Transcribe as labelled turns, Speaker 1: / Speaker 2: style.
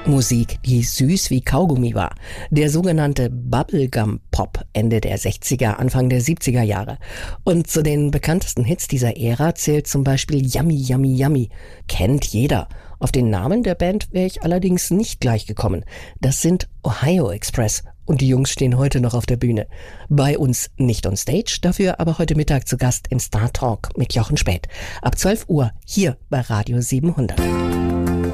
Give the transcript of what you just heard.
Speaker 1: Musik, die süß wie Kaugummi war. Der sogenannte Bubblegum-Pop Ende der 60er, Anfang der 70er Jahre. Und zu den bekanntesten Hits dieser Ära zählt zum Beispiel Yummy, Yummy, Yummy. Kennt jeder. Auf den Namen der Band wäre ich allerdings nicht gleich gekommen. Das sind Ohio Express. Und die Jungs stehen heute noch auf der Bühne. Bei uns nicht on stage, dafür aber heute Mittag zu Gast im Star Talk mit Jochen Späth. Ab 12 Uhr hier bei Radio 700.